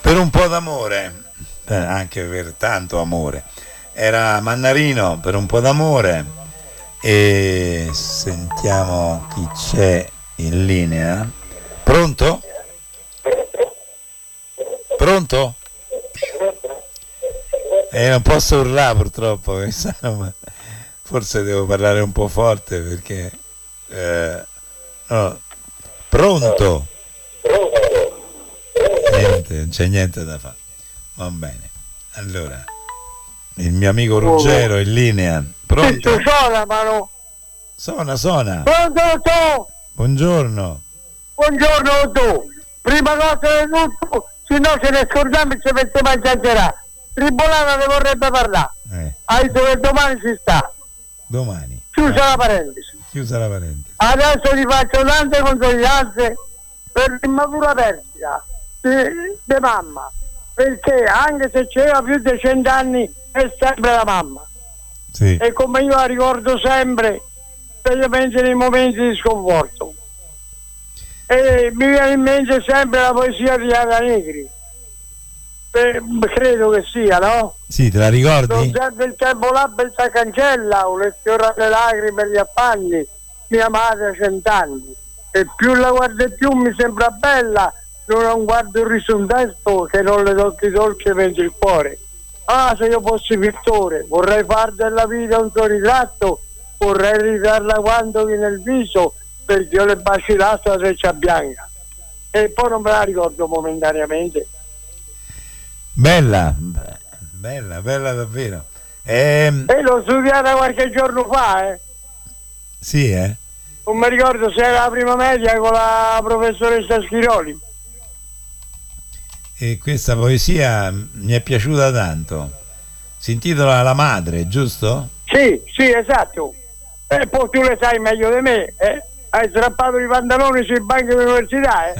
per un po' d'amore, anche per tanto amore. Era Mannarino per un po' d'amore. E sentiamo chi c'è in linea. Pronto? Pronto? Non posso urlare purtroppo, forse devo parlare un po' forte perché no. Pronto? Niente, non c'è niente da fare. Va bene. Allora, il mio amico Ruggero in linea. Pronto? Suona. Pronto? Buongiorno. Buongiorno tu. Prima cosa di tutto, se no ce ne scordiamo e ci mettiamo a chiacchierare. Tribolana ne vorrebbe parlare. Che domani ci sta. Domani. Chiusa la parentesi. Adesso ti faccio tante consiglianze per l'immatura perdita di mamma. Perché anche se c'era più di 100 anni è sempre la mamma. Sì. E come io la ricordo sempre, specialmente nei momenti di sconforto. E mi viene in mente sempre la poesia di Ada Negri. Credo che sia, no? Sì, te la ricordi? Non serve il tempo là per sta cancella, le sfiora le lacrime e gli affanni, mia madre ha 100 anni. E più la guardo e più mi sembra bella, non guardo il riso un testo che non le tocchi dolce mentre il cuore. Ah, se io fossi pittore, vorrei far della vita un suo ritratto, vorrei ridarla quando viene il viso, perché io le baci la sua treccia bianca. E poi non me la ricordo momentaneamente. Bella davvero. E l'ho studiata qualche giorno fa, Sì, Non mi ricordo se era la prima media con la professoressa Schiroli. E questa poesia mi è piaciuta tanto. Si intitola La madre, giusto? Sì, esatto. E poi tu le sai meglio di me, Hai strappato i pantaloni sui banchi dell'università,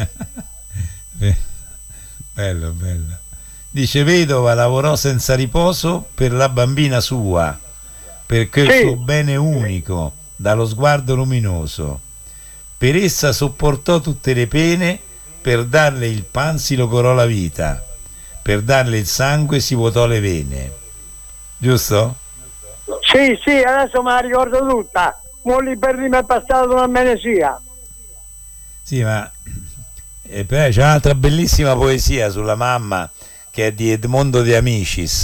Bello. Dice: vedova lavorò senza riposo per la bambina sua, perché il suo bene unico, dallo sguardo luminoso. Per essa sopportò tutte le pene, per darle il pan si logorò la vita, per darle il sangue si vuotò le vene. Giusto? Sì, adesso me la ricordo tutta. Mo lì per lì mi è passato una amnesia. Sì, ma c'è un'altra bellissima poesia sulla mamma che è di Edmondo De Amicis.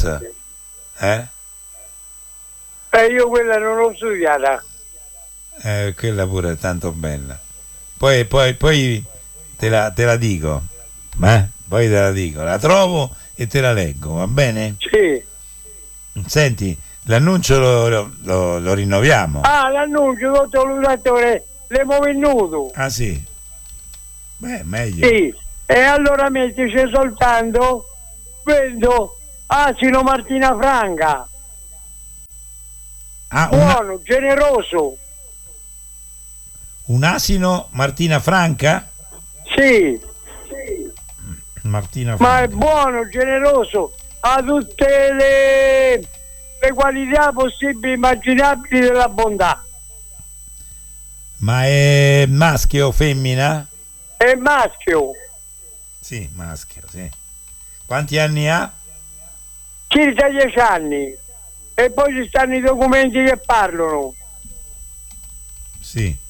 Io quella non l'ho studiata. Quella pure è tanto bella. Poi te la dico. Poi te la dico, la trovo e te la leggo, va bene? Sì. Senti, l'annuncio lo rinnoviamo. L'annuncio, dottor Ludatore, l'abbiamo venuto. Ah sì? Meglio. Sì, e allora mettici soltanto vendo asino Martina Franca. Buono, generoso. Un asino Martina Franca? Sì. Martina Franca. Ma è buono, generoso, ha tutte le qualità possibili e immaginabili della bontà. Ma è maschio o femmina? È maschio. Sì, maschio, sì. Quanti anni ha? Circa 10 anni. E poi ci stanno i documenti che parlano. Sì.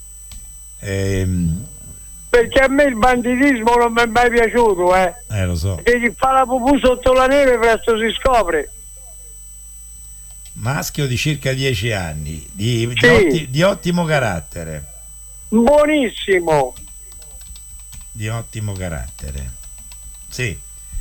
Perché a me il banditismo non mi è mai piaciuto, lo so. E chi fa la pupù sotto la neve presto si scopre. Maschio di circa 10 anni, di ottimo carattere. Buonissimo. Di ottimo carattere. Sì.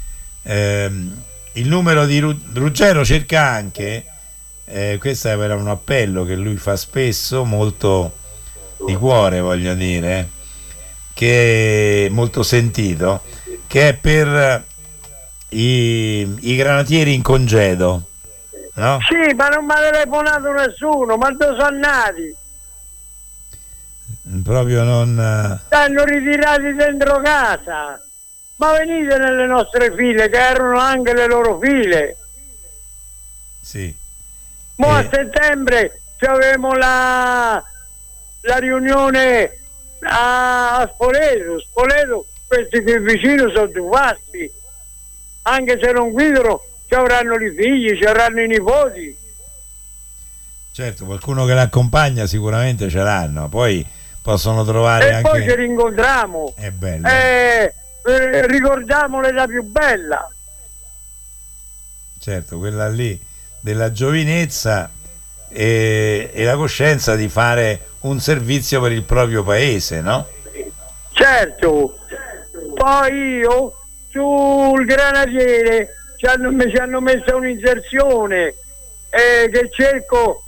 Il numero di Ruggero cerca anche, questo era un appello che lui fa spesso, molto di cuore, voglio dire, che è molto sentito, che è per i granatieri in congedo, no? Sì, ma non mi ha telefonato nessuno, ma dove sono nati? Proprio non... Stanno ritirati dentro casa. Ma venite nelle nostre file, che erano anche le loro file. Sì. Mo a settembre avremo la riunione a Spoleto. Questi qui vicino sono due vasti. anche se non guidano, ci avranno i figli, ci avranno i nipoti. Certo, qualcuno che l'accompagna sicuramente ce l'hanno, poi possono trovare e anche... poi ci rincontriamo. È bello. Ricordiamo l'età più bella. Certo, quella lì della giovinezza e la coscienza di fare un servizio per il proprio paese, no? Certo. Poi io sul granatiere ci hanno messo un'inserzione che cerco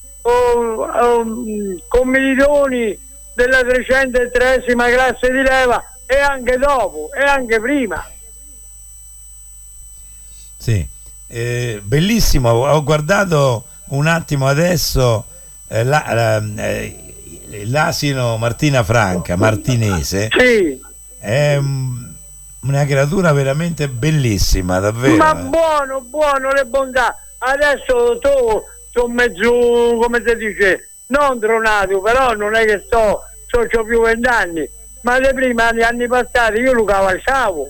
commilitoni della 303esima classe di leva, e anche dopo e anche prima. Sì, bellissimo. Ho guardato un attimo adesso l'asino Martina Franca martinese. Sì. È una creatura veramente bellissima, davvero. Ma buono le bontà. Adesso tu sono mezzo, come si dice, non dronato, però non è che c'ho più 20 anni, ma le prima, gli anni passati, io lo cavalcavo.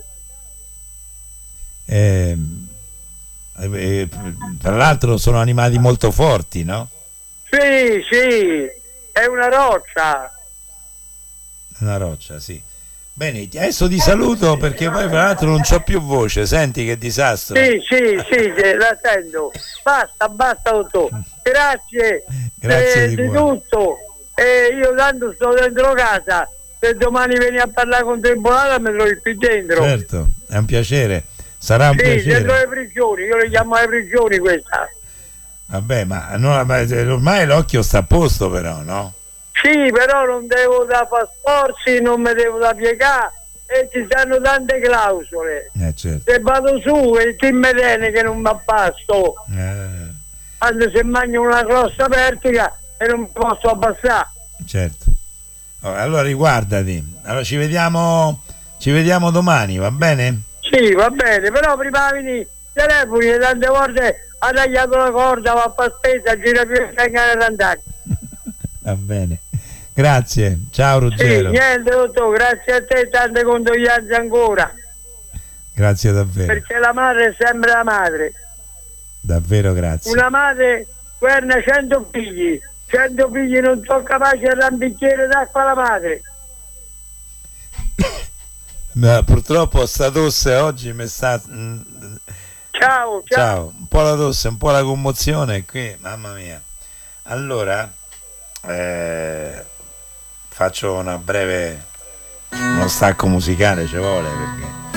Tra l'altro sono animali molto forti, no? Sì, è una roccia. Una roccia, sì. Bene, adesso ti saluto perché poi tra l'altro non c'ho più voce, senti che disastro. Sì, la sento. Basta dottore. Grazie di di tutto. Io tanto sto dentro casa, se domani vieni a parlare con Tribunale mi trovi qui dentro. Certo, è un piacere, sarà un piacere. Dentro le prigioni, io le chiamo le prigioni questa. Vabbè, ma ormai l'occhio sta a posto però, no? Sì, però non devo da passporti, non mi devo da piegare e ci stanno tante clausole. Certo. Se vado su e chi mi tiene che non mi abbasso, anche se mangio una crosta vertica e non mi posso abbassare. Certo. Allora riguardati, allora ci vediamo domani, va bene? Sì, va bene, però prima vieni telefoni e tante volte ha tagliato la corda, va a fare spesa, gira più e venga ad andare. Va bene. Grazie, ciao Ruggero. Sì, niente dottore, grazie a te, tante condoglianze ancora. Grazie davvero. Perché la madre è sempre la madre. Davvero grazie. Una madre governa 100 figli, 100 figli non sono capaci a dare un bicchiere d'acqua alla madre. Ma purtroppo sta tosse oggi mi sta... Ciao. Un po' la tosse, un po' la commozione qui, mamma mia. Allora... faccio uno stacco musicale, ci vuole perché